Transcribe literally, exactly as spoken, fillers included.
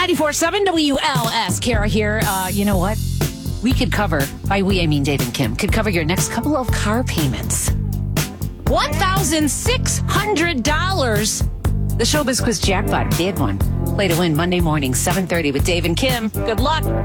ninety-four point seven W L S. Kara here. Uh, you know what? We could cover, by we I mean Dave and Kim, could cover your next couple of car payments. one thousand six hundred dollars. The Showbiz Quiz jackpot, big one. Play to win Monday morning, seven thirty with Dave and Kim. Good luck.